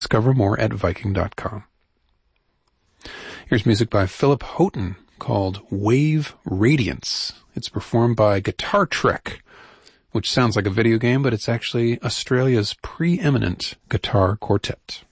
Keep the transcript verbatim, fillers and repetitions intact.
Discover more at Viking dot com. Here's music by Philip Houghton called Wave Radiance. It's performed by Guitar Trek, which sounds like a video game, but it's actually Australia's preeminent guitar quartet.